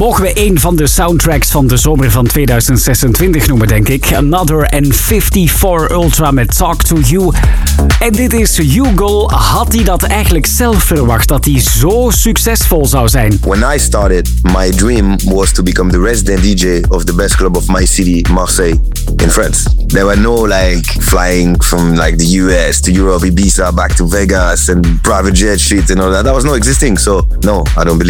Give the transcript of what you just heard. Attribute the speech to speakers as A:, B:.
A: mogen we een van de soundtracks van de zomer van 2026 noemen, denk ik. Another and 54 Ultra met Talk to You. En dit is Hugo. Had hij dat eigenlijk zelf verwacht, dat hij zo succesvol zou zijn?
B: When I started, my dream was to become the resident DJ of the best club of my city, Marseille, in France. There were no flying from the US to Europe, Ibiza, back to Vegas and private jet shit and all that. That was not existing, so no, I don't believe